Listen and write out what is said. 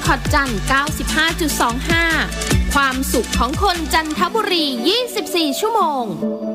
พอตจันทร์ 95.25 ความสุขของคนจันทบุรี 24 ชั่วโมง